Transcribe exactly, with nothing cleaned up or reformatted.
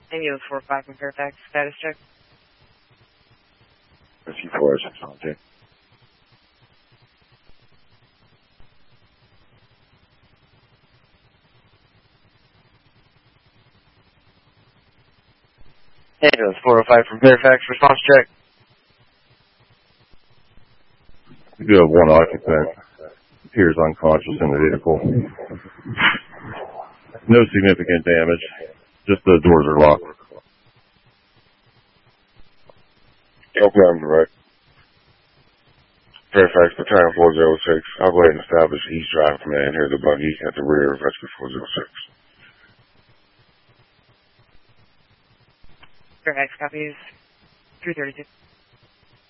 Ambulance four five from Fairfax, status check. Rescue four six one two. Ambulance four oh five from Fairfax, response check. We do have one occupant. Appears unconscious in the vehicle. No significant damage. Just the doors are locked. Okay, I'm direct. Fairfax, battalion four oh six. I'll go ahead and establish East Drive Command. Here's a buggy at the rear of Rescue four oh six. Fairfax copies three thirty-two.